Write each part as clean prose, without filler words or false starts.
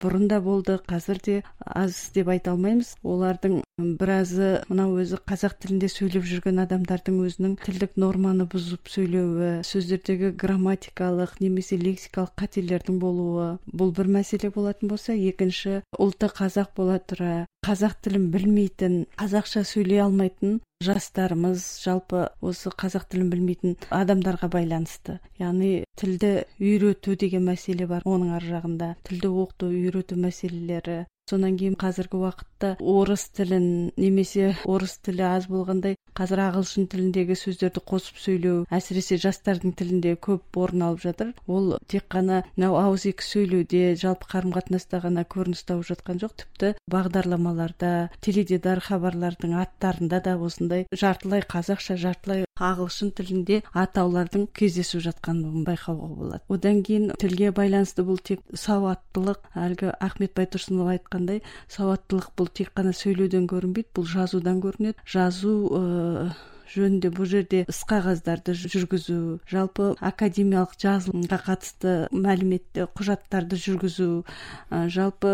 бұрында болды, қазір де аз деп айта алмаймыз. Олардың біразы мынау өзі қазақ тілінде сөйлеп жүрген адамдардың өзінің тілдік норманы бұзып сөйлеуі, сөздердегі грамматикалық немесе лексикалық қателердің болуы, бұл бір мәселе болатын болса, екінші ұлты қазақ бола тұра қазақ тілін білмейтін, қазақша сөйлей алмайтын жастарымыз, жалпы осы қазақ тілін білмейтін адамдарға байланысты. Яғни тілді үйрету деген мәселе бар, оның ар жағында тілді оқыту, үйрету мәселелері. Сонан кейін қазіргі уақытта орыс тілін немесе орыс тілі аз болғандай қазір ағылшын тіліндегі сөздерді қосып сөйлеу, әсіресе жастардың тілінде көп орын алып жатыр. Ол тек қана ауызекі сөйлеуде, жалпы қарым-қатынаста ғана көрініс тауып жатқан жоқ, тіпті бағдарламаларда, теледидар хабарлардың аттарында да осындай жартылай қазақша, жартылай ағылшын тілінде атаулардың кездесіп жатқанын байқауға болады. Одан кейін тілге байланысты бұл тек сауаттылық, әлгі Ахмет Байтұрсынов айтқандай, сауаттылық бұл тек қана сөйлеуден көрінбейді, бұл жазудан көрінеді. Жазу жөнінде бұл жерде іс-қағаздарды жүргізу, жалпы академиялық жазылымға қатысты мәліметті, құжаттарды жүргізу, жалпы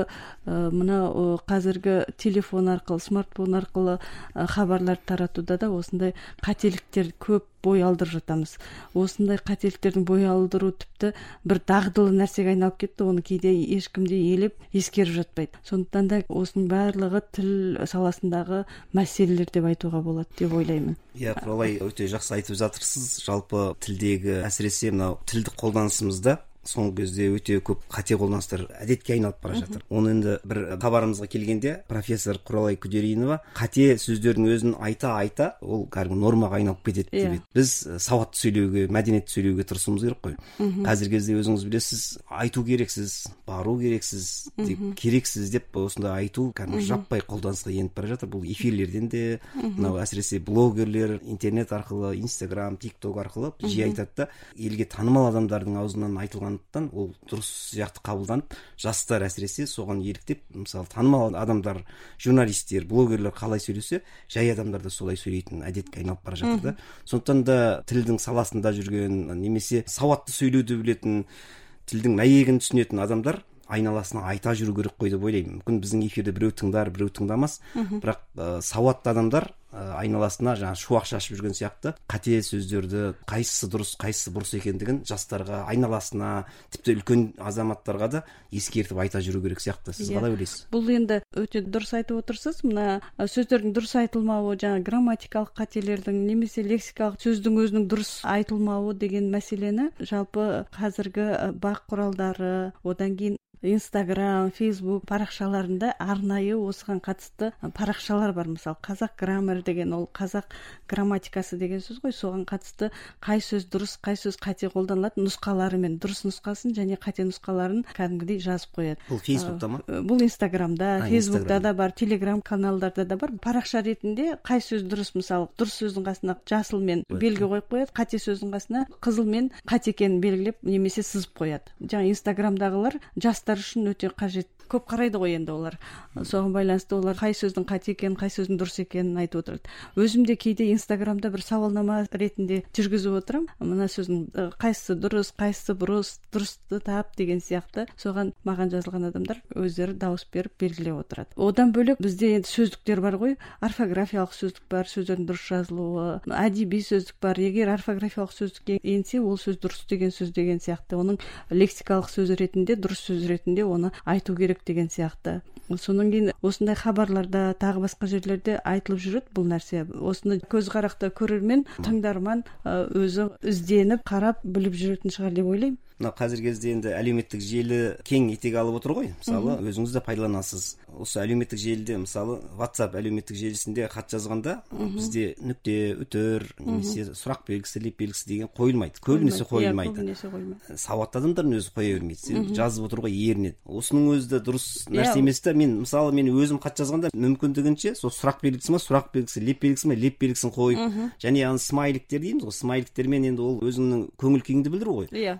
мына қазіргі телефон арқылы, смартфон арқылы хабарлар таратуда да осындай қателіктер көп бой алдырып жатамыз. Осындай қателіктердің бой алдыру тіпті бір дағдылы нәрсеге айналып кетті, оны кейде ешкімде елеп ескеріп жатпайды. Сондықтан да осының барлығы тіл саласындағы мәселелер деп айтуға болады деп ойлаймын. Құралай, өте жақсы айтып жатырсыз. Жалпы тілдегі әсіресе мынау тілдік қолданысымызда соңғы кезде өте көп қате қолданыстар әдетке айналып бара жатыр. Оны енді бір хабарымызға келгенде профессор Құралай Күдеринова қате сөздердің өзін айта, ол кәдімгі нормаға айналып кетеді деп еді. Біз сауатты сөйлеуге, мәдениетті сөйлеуге тырысуымыз керек қой. Қазіргі кезде өзіңіз білесіз, айту керексіз, бару керексіз, керексіз деп осындай айту кәдімгі жаппай қолданысқа еніп бара жатыр. Бұл эфирлерден де, мынау әсіресе блогерлер интернет арқылы, Инстаграм, ТикТок арқылы жиі айтады да, елге танымал адамдардың аузынан айтылған ол дұрыс сияқты қабылданып, жастар әсіресе соған еліктеп, мысалы танымал адамдар, журналистер, блогерлер қалай сөйлесе, жай адамдар да солай сөйлейтін әдетке айналып бара жатыр да. Сондықтан да тілдің саласында жүрген немесе сауатты сөйлеуді білетін, тілдің мәйегін түсінетін адамдар айналасына айта жүру керек қой деп ойлаймын. Мүмкін біздің эфирде біреу тыңдар, біреу тыңдамас, бірақ сауатты адамдар айналасына жаңа шуақ шашып жүрген сияқты қате сөздерді, қайсысы дұрыс, қайсысы бұрыс екендігін жастарға, айналасына, тіпті үлкен азаматтарға да ескертіп айта жүру керек сияқты. Сіз қалай ойлайсыз? Бұл енді өте дұрыс айтып отырсыз. Мына сөздердің дұрыс айтылмауы, жаңа грамматикалық қателердің немесе лексикалық сөздің өзінің дұрыс айтылмауы деген мәселені жалпы қазіргі бақ құралдары, одан кейін Инстаграм, Фейсбук парақшаларында арнайы осыған қатысты парақшалар бар. Мысалы, қазақ граммар деген, ол қазақ грамматикасы деген сөз ғой. Соған қатысты қай сөз дұрыс, қай сөз қате қолданылады нұсқалары мен дұрыс нұсқасын және қате нұсқаларын кәдімгідей жазып қояды. Бұл Фейсбукта ма? Бұл Инстаграмда, Фейсбукта да бар, Телеграм каналдарда да бар. Парақша ретінде қай сөз дұрыс, мысалы, дұрыс сөздің қасына жасылмен белгі қойып қояды, қате сөздің қасына қызылмен қате екенін белгілеп немесе сызып қояды. Жаңа Инстаграмдағылар жастар үшін өте қажет. Көп қарайды ғой енді олар. Соған байланысты олар қай сөздің қате екенін, қай сөздің дұрыс екенін айтып отырады. Өзім де кейде Инстаграмда бір сауалнама ретінде жүргізіп отырам. Мына сөздің қайсысы дұрыс, қайсысы бұрыс, дұрысты тап деген сияқты. Соған маған жазылған адамдар өздері дауыс беріп белгілеп отырады. Одан бөлек бізде енді сөздіктер бар ғой. Орфографиялық сөздік бар, сөздердің дұрыс жазылуы, әдеби сөздік бар. Егер орфографиялық сөздікке енсе, ол сөз дұрыс деген сөз деген сияқты. Оның лексикалық сөз ретінде, дұрыс сөз ретінде оны айту керек деген сияқты. Содан кейін осындай хабарларда, тағы басқа жерлерде айтылып жүреді бұл нәрсе. Осыны көзқарақты көрермен, тыңдарман өзі ізденіп, қарап, біліп жүретін шығар деп ойлаймын. Мына қазіргі кезде енді әлеуметтік желі кең етек алып отыр ғой. Мысалы, өзіңіз де пайдаланасыз. Осы әлеуметтік желіде, мысалы, WhatsApp әлеуметтік желісінде хат жазғанда бізде нүкте, үтір, немесе сұрақ белгісі, леп белгісі деген қойылмайды. Көбінесе қойылмайды. Сауатты адамдардың өзі қоя бермейді. Жазып отыр ғой, ерінеді. Осының өзі де дұрыс нәрсе емес та. Мен мысалы өзім хат жазғанда мүмкіндігінше сол сұрақ белгісі ме, сұрақ белгісі, леп белгісі ме, леп белгісін қойып, және смайликтер дейміз ғой, смайликтермен енді ол өзіңнің көңіл күйіңді білдіру ғой. Ол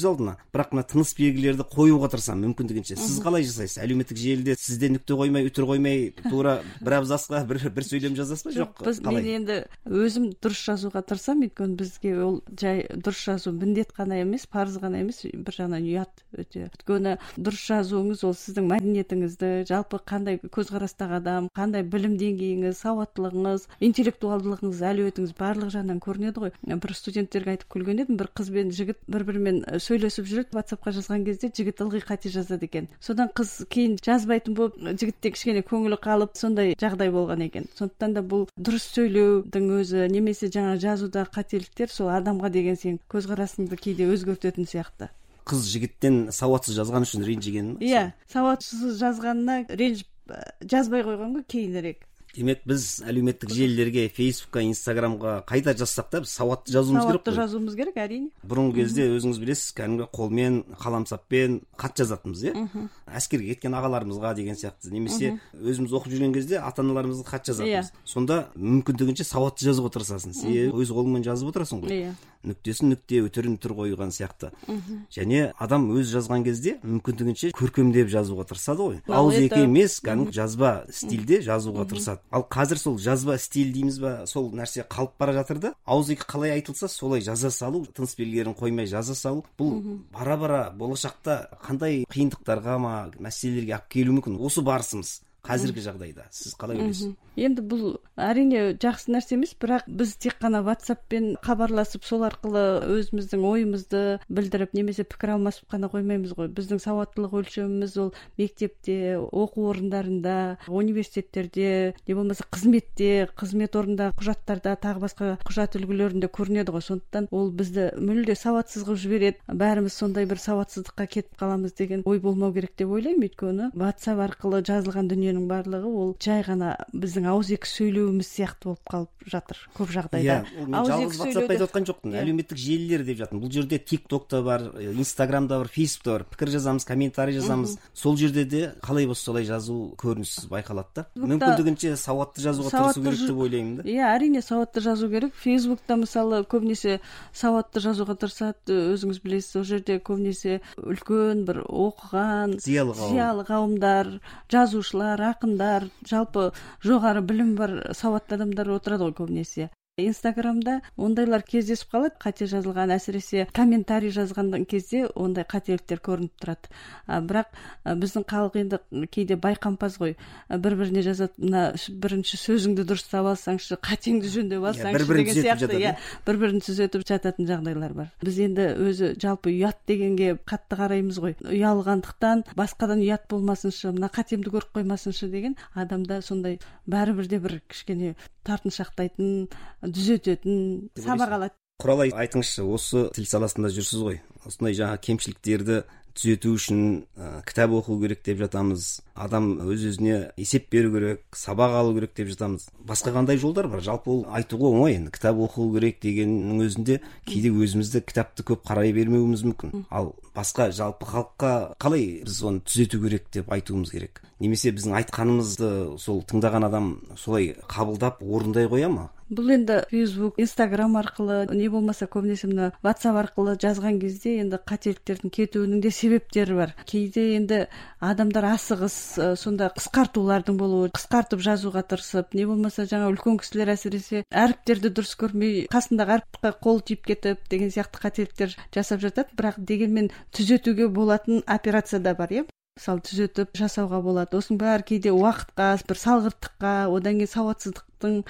көз алдына. Бірақ мына тыныс белгілерді қоюға тырысамын мүмкіндігінше. Сіз қалай жасайсыз? Әлеуметтік желіде сізде нүкте қоймай, үтір қоймай, тура бір абзацқа бір сөйлем жазасыз ба? Жоқ. Мен енді өзім дұрыс жазуға тырысамын, өйткені бізге ол жай дұрыс жазу міндет қана емес, парыз ғана емес, бір жағынан ұят өте. Өйткені дұрыс жазуыңыз ол сіздің мәдениетіңізді, жалпы қандай көзқарастағы адам, қандай білім деңгейіңіз, сауаттылығыңыз, интеллектуалдылығыңыз, әлеуетіңіз барлық жағынан көрінеді ғой. Бір студенттерге айтып күлген едім, бір қыз бен жігіт бір-бірімен сөйлесіп жүреді, WhatsApp-қа жазған кезде жігіт ылғи қате жазады екен. Содан қыз кейін жазбайтын болып, жігітте кішкене көңілі қалып, сондай жағдай болған екен. Сондықтан да бұл дұрыс сөйлеудің өзі немесе жаңа жазудағы қателіктер сол адамға деген сен көзқарасыңды кейде өзгертетін сияқты. Қыз жігіттен сауатсыз жазған үшін ренжіген ме? Иә, сауатсыз жазғанына ренжіп жазбай қойған ғой кейінірек. Демек біз әлеуметтік желілерге, Фейсбукқа, Инстаграмға қайда жазсақ та сауатты жазуымыз керек қой. Сауатты жазуымыз керек, әрине. Бұрынғы кезде өзіңіз білесіз, кәдімгі қолмен, қаламсаппен хат жазатынбыз, иә? Әскерге кеткен ағаларымызға деген сияқты, немесе өзіміз оқып жүрген кезде ата-аналарымызға хат жазатынбыз. Сонда мүмкіндігінше сауатты жазуға тырысасың. Сен өз қолыңмен жазып отырасың ғой. Нүктесін нүкте, үтірін үтір қойған сияқты. Және адам өз жазған кезде мүмкіндігінше көркемдеп жазуға тырысады ғой. Ауызекі емес, кәдімгі жазба стильде жазуға тырысады. Ал қазір сол жазба стиль дейміз ба, сол нәрсе қалып бара жатыр да, ауызекі қалай айтылса солай жаза салу, тыныс белгілерін қоймай жаза салу, бұл бара-бара болашақта қандай қиындықтарға ма, мәселелерге алып келуі мүмкін. Осы барысымыз қазіргі жағдайда. Сіз қалай ойлайсыз? Енді бұл әрине жақсы нәрсе емес, бірақ біз тек қана WhatsApp-пен хабарласып, сол арқылы өзіміздің ойымызды білдіріп, немесе пікір алмасып қана қоймаймыз ғой. Біздің сауаттылық өлшеміміз ол мектепте, оқу орындарында, университеттерде, не болмаса қызметте, қызмет орнында, құжаттарда, тағы басқа құжат үлгілерінде көрінеді ғой. Сондықтан ол бізді мүлде сауатсыз қылып жібереді. Бәріміз сондай бір сауатсыздыққа кетіп қаламыз деген ой болмау керек деп ойлаймын. Өйткені WhatsApp арқылы жазылған дүниенің барлығы ол жай ғана біздің ауызекі сөйлеуіміз сияқты болып қалып жатыр көп жағдайда. Мен жалғыз WhatsApp айтып отқан жоқпын. Әлеуметтік желілер деп жатырмын. Бұл жерде TikTok та бар, Instagram да бар, Facebook та бар. Пікір жазамыз, комментарий жазамыз. Сол жерде де қалай болса солай жазу көрінісі байқалады да. Мүмкіндігінше сауатты жазуға тырысу керек деп ойлаймын да. Иә, әрине сауатты жазу керек. Facebook'та мысалы көбінесе сауатты жазуға тырысады. Өзіңіз білесіз, ол жерде көбінесе үлкен бір оқыған зиялы қауымдар, жазушылар, ақындар, жалпы жоғары білім бар сауатты адамдар отырады ғой көбінесе. Инстаграмда ондайлар кездесіп қалады, қате жазылған, әсіресе комментарий жазған кезде ондай қателіктер көрініп тұрады. Бірақ біздің халық енді кейде байқампаз ғой. Бір-біріне жазады, бірінші сөзіңді дұрыстап алсаңшы, қатеңді жөндеп алсаңшы деген сияқты, бір-бірін түзетіп жататын жағдайлар бар. Біз енді өзі жалпы ұят дегенге қатты қараймыз ғой. Ұялғандықтан басқадан ұят болмасыншы, мына қатемді көріп қоймасыншы деген адамда сондай бәрібірде бір кішкене тартыншақтайтын, түзететін, сабақ алады. Құралай, айтыңызшы, осы тіл саласында жүрсіз ғой. Осындай жаңа кемшіліктерді түзету үшін кітап оқу керек деп жатамыз. Адам өз-өзіне есеп беру керек, сабақ алу керек деп жатамыз. Басқа қандай жолдар бар? Жалпы ол айтуға оңай енді. Кітап оқу керек дегеннің өзінде кейде өзімізді кітапты көп қарай бермеуіміз мүмкін. Ал басқа жалпы халыққа қалай біз оны түзету керек деп айтуымыз керек? Немесе біздің айтқанымызды сол тыңдаған адам солай қабылдап орындай қоя ма? Бұл енді Facebook, Instagram арқылы, не болмаса көбінесе мына WhatsApp арқылы жазған кезде енді қателіктердің кетуінің де себептері бар. Кейде енді адамдар асығыс, сонда қысқартулардың болуы, қысқартып жазуға тырысып, не болмаса жаңа үлкен кісілер әсіресе әріптерді дұрыс көрмей, қасындағы әріпке қол тиіп кетіп деген сияқты қателіктер жасап жатады. Бірақ дегенмен түзетуге болатын операция да бар, иә? Мысалы түзетіп жасауға болады. Осының бәрі кейде уақытқа, бір салғырттыққа, одан кейін сауатсыздық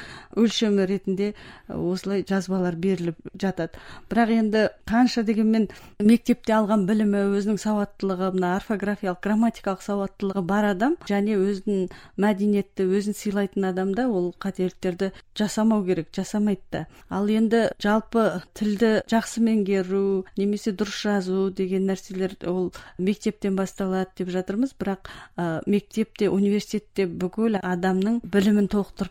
өлшемі ретінде осылай жазбалар беріліп жатады. Бірақ енді қанша дегенмен мектепте алған білімі, өзінің сауаттылығы, мына орфографиялық, грамматикалық сауаттылығы бар адам, және өзінің мәдениетті, өзін сыйлайтын адамда ол қателіктерді жасамау керек, жасамайды да. Ал енді жалпы тілді жақсы меңгеру, немесе дұрыс жазу деген нәрселер ол мектептен басталады деп жатырмыз, бірақ мектепте, университетте бүкіл адамның білімін толықтырып беретін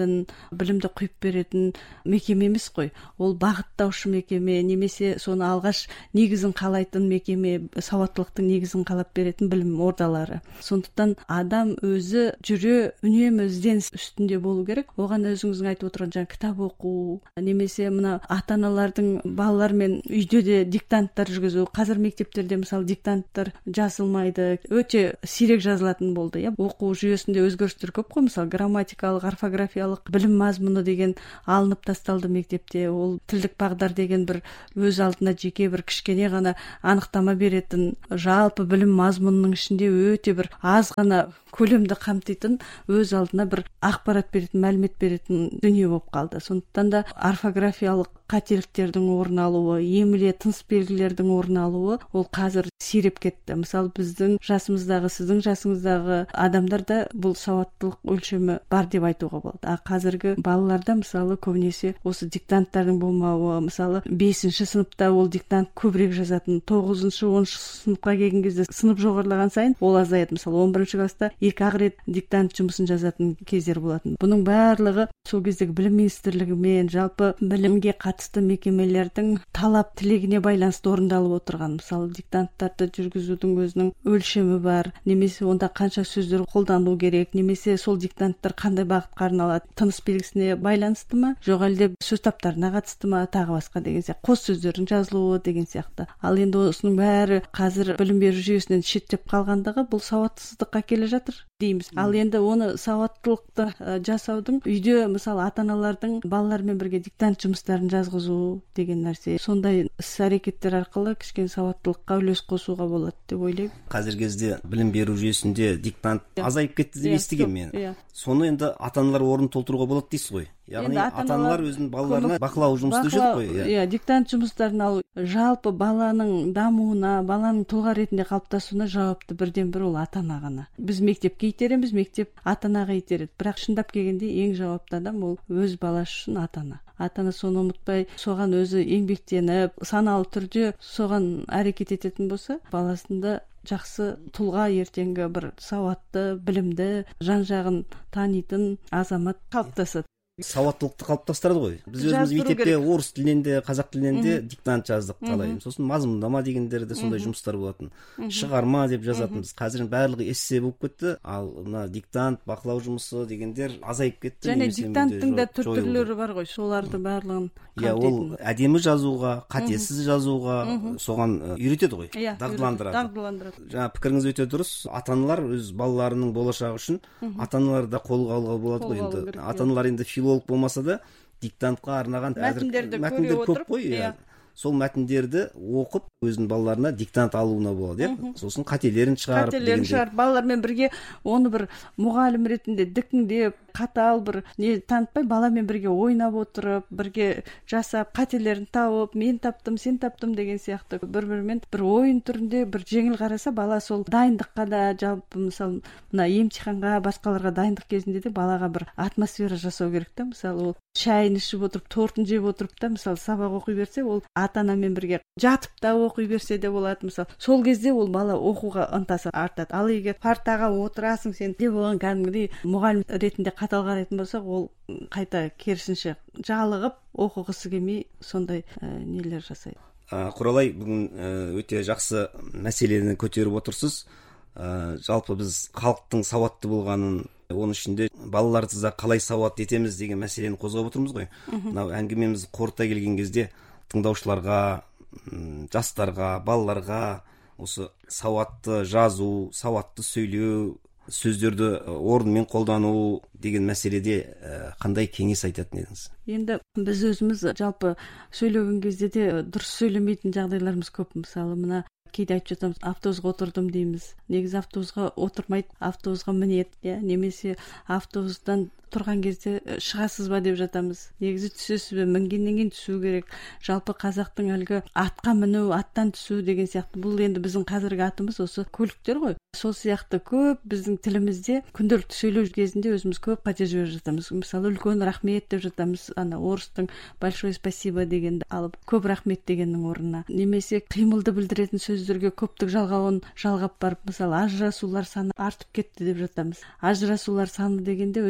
беретін, білімді құйып беретін мекеме емес қой. Ол бағыттаушы мекеме, немесе соны алғаш негізін қалайтын мекеме, сауаттылықтың негізін қалап беретін білім ордалары. Сондықтан адам өзі жүре үнемі ізденіс үстінде болу керек. Оған өзіңіздің айтып отырған жаңа кітап оқу, немесе мына ата-аналардың балалармен үйде де диктанттар жүргізу. Қазір мектептерде мысалы диктанттар жазылмайды, өте сирек жазылатын болды. Оқу жүйесінде өзгерістер көп қой, мысалы грамматикалық, орфографиялық білім мазмұны деген алынып тасталды мектепте. Ол тілдік бағдар деген бір өз алдына жеке бір кішкене ғана анықтама беретін, жалпы білім мазмұнының ішінде өте бір аз ғана көлемді қамтитын, өз алдына бір ақпарат беретін, мәлімет беретін дүние болып қалды. Сондықтан да орфографиялық қателіктердің орын алуы, емле, тыныс белгілердің орын алуы ол қазір сиреп кетті. Мысалы біздің жасымыздағы, сіздің жасыңыздағы адамдарда бұл сауаттылық өлшемі бар деп айтуға болады. А қазіргі балаларда мысалы көбінесе осы диктанттардың болмауы, мысалы 5-ші сыныпта ол диктант көбірек жазатын, 9-шы, 10-шы сыныпқа келген кезде сынып жоғарылаған сайын ол азаяды. Мысалы 11-ші класста 2-ақ рет диктант жұмысын жазатын кездер болатын. Бұның барлығы сол кездегі білім министрлігімен, жалпы білімге қатысты мекемелердің талап тілегіне байланысты орындалып отырған. Мысалы диктанттарды жүргізудің өзінің өлшемі бар, немесе онда қанша сөздер қолдану керек, немесе сол диктанттар қандай бағытқа арналады, тыныс белгісіне байланысты ма, жоқ әлде сөз таптарына қатысты ма, тағы басқа деген сияқты, қос сөздердің жазылуы деген сияқты. Ал енді осының бәрі қазір білім беру жүйесінен шеттеп қалғандығы бұл сауатсыздыққа келе жатыр дейміз. Ал енді оны сауаттылықты жасаудың үйде мысалы ата-аналардың балалармен бірге диктант жұмыстарын жазғызу деген нәрсе, сондай іс-әрекеттер арқылы кішкене сауаттылыққа үлес қосуға болады деп ойлаймын. Қазіргі кезде білім беру жүйесінде диктант азайып кетті деп естігем мен. Соны енді ата-аналар орнын толтыруға болады дейсіз ғой. Яғни ата-аналар өзінің балаларына бақылау жұмысты жүріп қой. Диктант жұмыстарын алу жалпы баланың дамуына, баланың тұлға ретінде қалыптасуына жауапты бірден бір ол ата-ана ғана. Біз мектепке итереміз, мектеп ата-анаға итереді. Бірақ шындап келгенде ең жауапты адам ол өз баласы үшін ата-ана. Ата-ана соны ұмытпай, соған өзі еңбектеніп, саналы түрде соған әрекет ететін болса, баласында жақсы тұлға, ертеңгі бір сауатты, білімді, жан-жағын танитын азамат қалыптасады. Сауаттылықты қалыптастырады ғой. Біз өзіміз мектепте орыс тілінен де, қазақ тілінен де диктант жаздық қалай. Сосын мазмұндама дегендерде сондай жұмыстар болатын. Шығарма деп жазатынбыз. Қазір барлығы эссе болып кетті. Ал мына диктант, бақылау жұмысы дегендер азайып кетті. Және диктанттың да түрлері бар ғой. Соларды барлығын қамтитын. Ол әдемі жазуға, қатесіз жазуға соған үйретеді ғой. Дағдыландырады. Жаңа пікіріңіз өте дұрыс. Ата-аналар өз балаларының болашағы үшін ата-аналар да қолға алуға болады ғой енді. Ата-аналар енді филолог болмаса да диктантқа арнаған мәтіндер көп қой. Сол мәтіндерді оқып өзінің балаларына диктант алуына болады, сосын қателерін шығарып балалармен бірге оны бір мұғалім ретінде дікіңдеп, қатал бір не танытпай, баламен бірге ойнап отырып, бірге жасап, қателерін тауып, мен таптым, сен таптым деген сияқты бір-бірімен бір ойын түрінде бір жеңіл қараса, бала сол дайындыққа да, жалпы мысалы мына емтиханға, басқаларға дайындық кезінде де балаға бір атмосфера жасау керек та. Мысалы ол шайын ішіп отырып, тортын жеп отырып та, мысалы сабақ оқи берсе, ол ата-анамен бірге жатып та оқи берсе де болады. Мысалы сол кезде ол бала оқуға ынтасы артады. Ал егер партаға отырасың сен деп оған кәдімгідей мұғалім ретінде қатал қарайтын болсақ, ол қайта керісінше жалығып оқығысы келмей сондай нелер жасайды. Құралай, бүгін өте жақсы мәселені көтеріп отырсыз. Жалпы біз халықтың сауатты болғанын, оның ішінде балаларды да қалай сауатты етеміз деген мәселені қозғап отырмыз ғой. Мынау әңгімеміз қорыта келген кезде тыңдаушыларға, жастарға, балаларға осы сауатты жазу, сауатты сөйлеу, сөздерді орнымен қолдану деген мәселеде қандай кеңес айтатын едіңіз? Енді біз өзіміз жалпы сөйлеген кезде де дұрыс сөйлемейтін жағдайларымыз көп. Мысалы мына кейде айтып жатамыз, автобусқа отырдым дейміз. Негізі автобусқа отырмайды, автобусқа мінеді, немесе автобустан тұрған кезде шығасыз ба деп жатамыз. Негізі түсесіз бе, мінгеннен кейін түсу керек. Жалпы қазақтың әлгі атқа міну, аттан түсу деген сияқты. Бұл енді біздің қазіргі атымыз осы көліктер ғой. Сол сияқты көп біздің тілімізде күнделікті сөйлеу кезінде өзіміз көп қате жіберіп жатамыз. Мысалы үлкен рахмет деп жатамыз, ана орыстың большое спасибо дегенді алып көп рахмет дегеннің орнына. Немесе қимылды білдіретін сөздерге көптік жалғауын жалғап барып, мысалы ажырасулар саны артып кетті деп жатамыз. Ажырасулар саны дегенде өз саны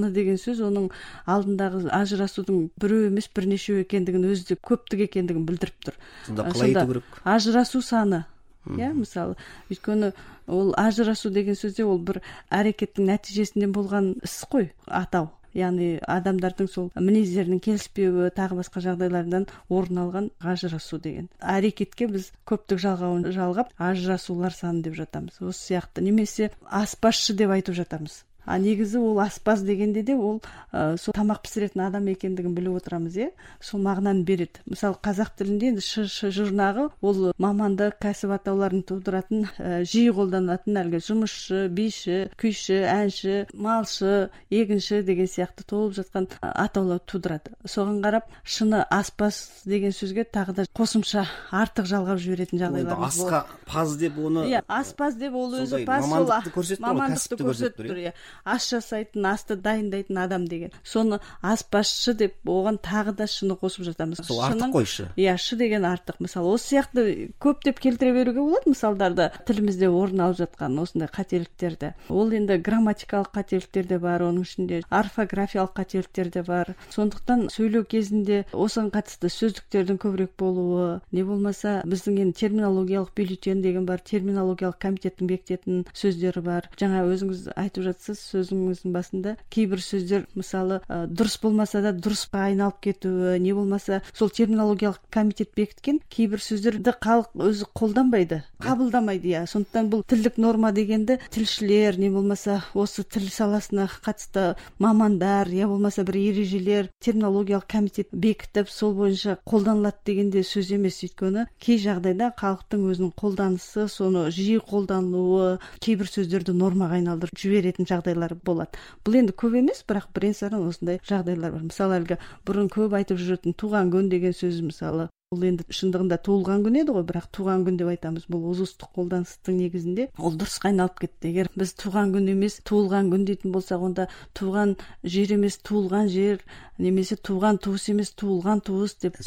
саны деген сөз оның алдындағы ажырасудың бирөө эмес бирнешеу экендигин, өзү көптүк экендигин билдирип тур. Сонда калай айтуу керек? Ажырасуу саны, мисалы, өйткөнү ол ажырасуу деген сөзде ол бир аракеттин нәтижесинен болгон іс кой, атау. Яғни адамдардың сол мінездерінің келіспеуі, тағы басқа жағдайлардан орын алған ажырасу деген. Әрекетке біз көптік жалғауын жалғап, ажырасулар саны деп жатамыз. Осы сияқты. Немесе аспазшы деп айтып жатамыз. Негізі ол аспаз дегенде де ол сол тамақ пісіретін адам екендігін біліп отырамыз, сол мағынаны береді. Мысалы, қазақ тілінде енді жұрнағы ол маманды кәсіп атауларын тудыратын, жиі қолданылатын әлгі жұмысшы, биші, күйші, әнші, малшы, егінші деген сияқты толып жатқан атаулар тудырады. Соған қарап, шыны аспаз деген сөзге тағы да қосымша артық жалғап жіберетін жағдайларымыз болады. Асқа паз деп оны... Аспаз деп ол өзі паз, мамандықты көрсетіп тұр. Ас жасайтын, асты дайындайтын адам деген. Соны аспазшы деп, оған тағы да шыны қосып жатамыз. Сол артық қойшы. Шы деген артық. Мысалы, осы сияқты көп деп келтіре беруге болады мысалдарды, тілімізде орын алып жатқан осындай қателіктерді. Ол енді грамматикалық қателіктер де бар, оның ішінде орфографиялық қателіктер де бар. Сондықтан сөйлеу кезінде осыған қатысты сөздіктердің көбірек болуы, не болмаса біздің енді терминологиялық бюллетень деген бар, терминологиялық комитеттің бекітетін сөздері бар. Жаңа өзіңіз айтып жатсыз сөзіңіздің басында, кейбір сөздер мысалы дұрыс болмаса да дұрысқа айналып кетуі, не болмаса сол терминологиялық комитет бекіткен кейбір сөздерді халық өзі қолданбайды, қабылдамайды. Сондықтан бұл тілдік норма дегенді тілшілер, не болмаса осы тіл саласына қатысты мамандар, я болмаса бір ережелер, терминологиялық комитет бекітіп, сол бойынша қолданылады дегенде сөз емес. Өйткені кей жағдайда халықтың өзінің қолданысы, соны жиі қолдануы кейбір сөздерді нормаға айналдырып жіберетін жағдайлар болады. Бұл енді көп емес, бірақ бірен-саран осындай жағдайлар бар. Мысалы, әлгі бұрын көп айтып жүретін туған күн деген сөз, мысалы, ол енді шындығында туылған күн еді ғой, бірақ туған күн деп айтамыз. Бұл ұзыстық қолданыстың негізінде ол дұрысқа айналып кетті. Егер біз туған күн емес, туылған күн дейтін болсақ, онда туған жер емес, туылған жер, немесе туған туыс емес, туылған туыс деп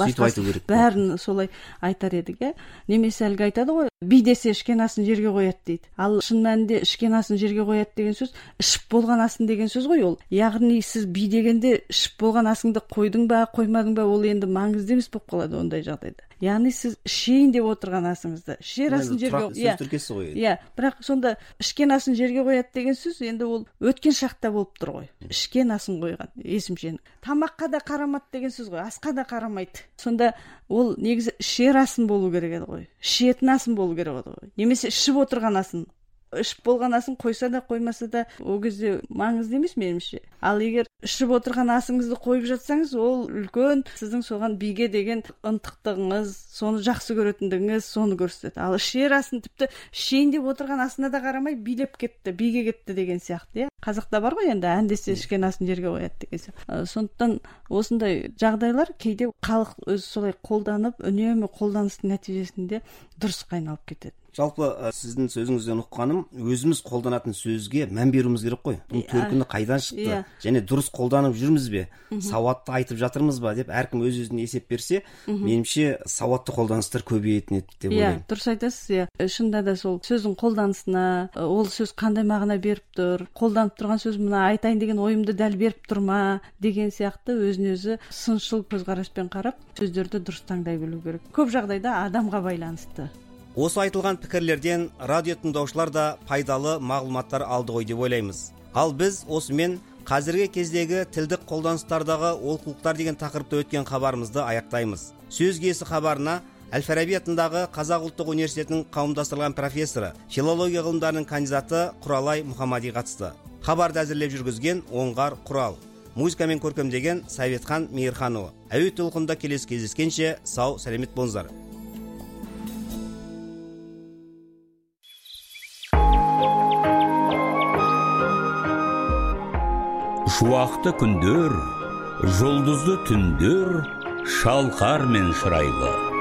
бәрін солай айтар едік. Немесе әлгі айтады ғой, би десе ішкен асын жерге қояды дейді. Ал шын мәнінде ішкен асын жерге қояды деген сөз ішіп болған асын деген сөз ғой ол. Яғни сіз би дегенде ішіп болған асыңды қойдың ба, қоймадың ба, ол енді маңызды емес болып қалады ондай жағдайда. Яғни сіз ішейін деп отырған асыңызды, ішер асын жерге қояды. Бірақ сонда ішкен асын жерге қояды деген сөз енді ол өткен шақта болып тұр ғой. Ішкен асын қойған, есімшені. Тамаққа да қарамады деген сөз ғой, асқа да қарамайды. Сонда ол негізі ішер асын болу керек еді ғой. Ішетін асын болу керек еді ғой. Немесе ішіп отырған асын. Ішіп болған асын қойса да қоймаса да ол кезде маңызды емес меніңше. Ал егер ішіп отырған асыңызды қойып жатсаңыз, ол үлкен сіздің соған биге деген ынтықтығыңыз, соны жақсы көретіндігіңіз соны көрсетеді. Ал ішер асын тіпті ішейін деп отырған асына да қарамай билеп кетті, биге кетті деген сияқты. Қазақта бар ғой енді ән десе ішкен асын жерге қояды деген сияқты. Сондықтан осындай жағдайлар кейде халық өзі солай қолданып, үнемі қолданыстың нәтижесінде дұрысқа айналып кетеді. Жалпы сіздің сөзіңізден ұққаным, өзіміз қолданатын сөзге мән беруіміз керек қой. Бұл төркіні қайдан шықты? Және дұрыс қолданып жүрміз бе? Сауатты айтып жатырмыз ба деп әркім өз-өзіне есеп берсе, меніңше сауатты қолданыстар көбейетін еді деп ойлаймын. Дұрыс айтасыз. Шынында да сол сөздің қолданысына, ол сөз қандай мағына беріп тұр, қолданып тұрған сөз мына айтайын деген ойымды дәл беріп тұр ма деген сияқты өзін-өзі сыншыл көзқараспен қарап, сөздерді дұрыс таңдай білу керек. Көп жағдайда адамға байланысты. Осы айтылған пікірлерден радио тыңдаушылар да пайдалы мағлұматтар алды ғой деп ойлаймыз. Ал біз осымен қазіргі кездегі тілдік қолданыстардағы олқылықтар деген тақырыпта өткен хабарымызды аяқтаймыз. Сөз киесі хабарына Әл-Фараби атындағы Қазақ ұлттық университетінің қауымдастырылған профессоры, филология ғылымдарының кандидаты Құралай Мұхамади қатысты. Хабарды әзірлеп жүргізген Оңғар Құрал. Музыкамен көркемдеген Советхан Мейірханұлы. Әуе толқында келесі кездескенше сау, сәлемет болыңыздар. Шуақты күндер, жұлдызды түндер, шалқар мен шырайлы.